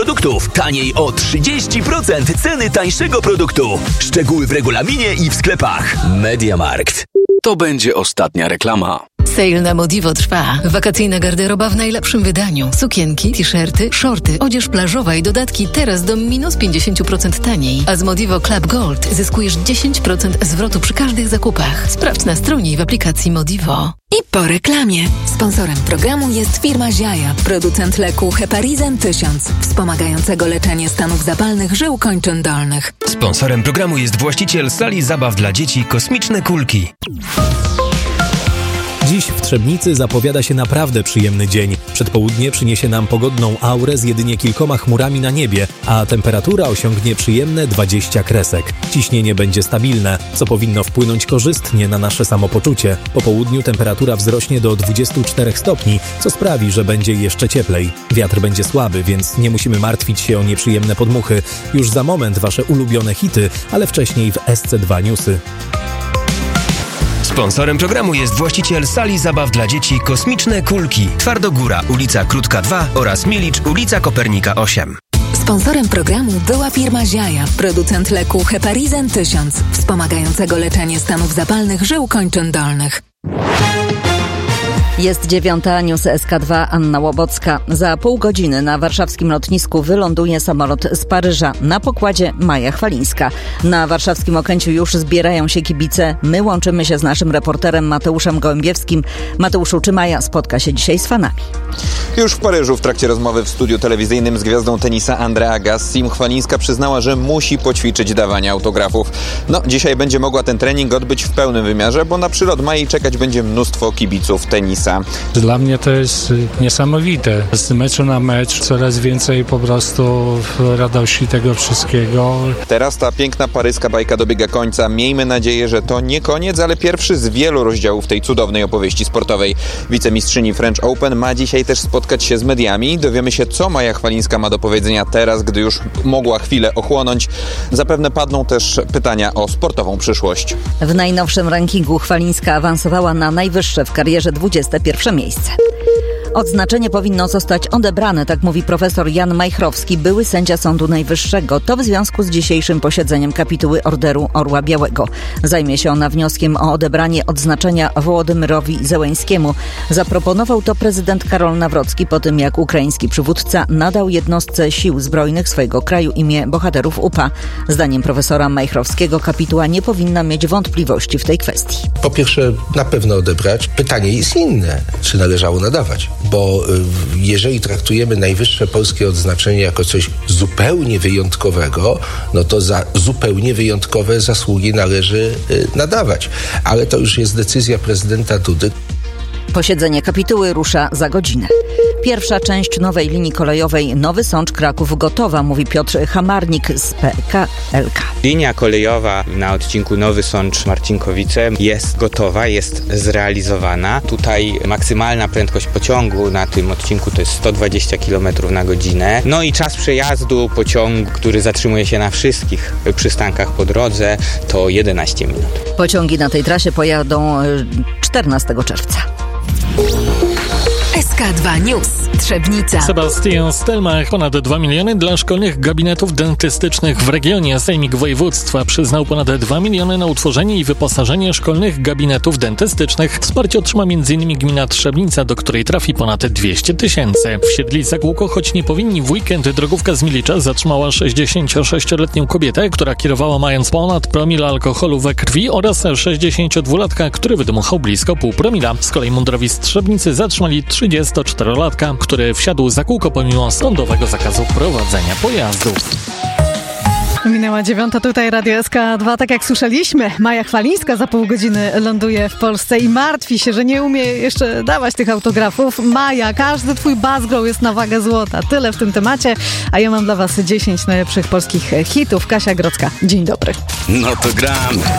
produktów taniej o 30% ceny tańszego produktu. Szczegóły w regulaminie i w sklepach. MediaMarkt. To będzie ostatnia reklama. Sale na Modivo trwa. Wakacyjna garderoba w najlepszym wydaniu. Sukienki, t-shirty, shorty, odzież plażowa i dodatki teraz do minus 50% taniej. A z Modivo Club Gold zyskujesz 10% zwrotu przy każdych zakupach. Sprawdź na stronie i w aplikacji Modivo. I po reklamie. Sponsorem programu jest firma Ziaja, producent leku Heparizan 1000, wspomagającego leczenie stanów zapalnych żył kończyn dolnych. Sponsorem programu jest właściciel sali zabaw dla dzieci Kosmiczne Kulki. Dziś w Trzebnicy zapowiada się naprawdę przyjemny dzień. Przedpołudnie przyniesie nam pogodną aurę z jedynie kilkoma chmurami na niebie, a temperatura osiągnie przyjemne 20 kresek. Ciśnienie będzie stabilne, co powinno wpłynąć korzystnie na nasze samopoczucie. Po południu temperatura wzrośnie do 24 stopni, co sprawi, że będzie jeszcze cieplej. Wiatr będzie słaby, więc nie musimy martwić się o nieprzyjemne podmuchy. Już za moment wasze ulubione hity, ale wcześniej w SC2 Newsy. Sponsorem programu jest właściciel sali zabaw dla dzieci Kosmiczne Kulki. Twardogóra, ulica Krótka 2 oraz Milicz, ulica Kopernika 8. Sponsorem programu była firma Ziaja, producent leku Heparizan 1000, wspomagającego leczenie stanów zapalnych żył kończyn dolnych. Jest 9, News SK2, Anna Łobocka. Za pół godziny na warszawskim lotnisku wyląduje samolot z Paryża. Na pokładzie Maja Chwalińska. Na warszawskim Okęciu już zbierają się kibice. My łączymy się z naszym reporterem Mateuszem Gołębiewskim. Mateuszu, czy Maja spotka się dzisiaj z fanami? Już w Paryżu w trakcie rozmowy w studiu telewizyjnym z gwiazdą tenisa Andrea Agassi Chwalińska przyznała, że musi poćwiczyć dawanie autografów. Dzisiaj będzie mogła ten trening odbyć w pełnym wymiarze, bo na przylot Mai czekać będzie mnóstwo kibiców tenisa. Dla mnie to jest niesamowite. Z meczu na mecz coraz więcej po prostu radości tego wszystkiego. Teraz ta piękna paryska bajka dobiega końca. Miejmy nadzieję, że to nie koniec, ale pierwszy z wielu rozdziałów tej cudownej opowieści sportowej. Wicemistrzyni French Open ma dzisiaj też spotkać się z mediami. Dowiemy się, co Maja Chwalińska ma do powiedzenia teraz, gdy już mogła chwilę ochłonąć. Zapewne padną też pytania o sportową przyszłość. W najnowszym rankingu Chwalińska awansowała na najwyższe w karierze 21. miejsce. Odznaczenie powinno zostać odebrane, tak mówi profesor Jan Majchrowski, były sędzia Sądu Najwyższego. To w związku z dzisiejszym posiedzeniem kapituły Orderu Orła Białego. Zajmie się ona wnioskiem o odebranie odznaczenia Wołodymyrowi Zełeńskiemu. Zaproponował to prezydent Karol Nawrocki po tym, jak ukraiński przywódca nadał jednostce sił zbrojnych swojego kraju imię bohaterów UPA. Zdaniem profesora Majchrowskiego kapituła nie powinna mieć wątpliwości w tej kwestii. Po pierwsze, na pewno odebrać. Pytanie jest inne, czy należało nadawać. Bo jeżeli traktujemy najwyższe polskie odznaczenie jako coś zupełnie wyjątkowego, no to za zupełnie wyjątkowe zasługi należy nadawać. Ale to już jest decyzja prezydenta Dudy. Posiedzenie kapituły rusza za godzinę. Pierwsza część nowej linii kolejowej Nowy Sącz Kraków gotowa, mówi Piotr Hamarnik z PKLK. Linia kolejowa na odcinku Nowy Sącz Marcinkowice jest gotowa, jest zrealizowana. Tutaj maksymalna prędkość pociągu na tym odcinku to jest 120 km na godzinę. No i czas przejazdu pociągu, który zatrzymuje się na wszystkich przystankach po drodze, to 11 minut. Pociągi na tej trasie pojadą 14 czerwca. SK2 News. Trzebnica. Sebastian Stelmach. Ponad 2 miliony dla szkolnych gabinetów dentystycznych w regionie. Sejmik województwa przyznał ponad 2 miliony na utworzenie i wyposażenie szkolnych gabinetów dentystycznych. Wsparcie otrzyma m.in. gmina Trzebnica, do której trafi ponad 200 000. W Siedlicach-Łuko, choć nie powinni w weekend, drogówka z Milicza zatrzymała 66-letnią kobietę, która kierowała mając ponad promil alkoholu we krwi, oraz 62-latka, który wydmuchał blisko pół promila. Z kolei mundurowi z Trzebnicy zatrzymali 34-latka, który wsiadł za kółko pomimo sądowego zakazu prowadzenia pojazdów. Minęła 9, tutaj Radio SK2. Tak jak słyszeliśmy, Maja Chwalińska za pół godziny ląduje w Polsce i martwi się, że nie umie jeszcze dawać tych autografów. Maja, każdy twój bazgroł jest na wagę złota. Tyle w tym temacie, a ja mam dla was 10 najlepszych polskich hitów. Kasia Grodzka, dzień dobry. No to gramy.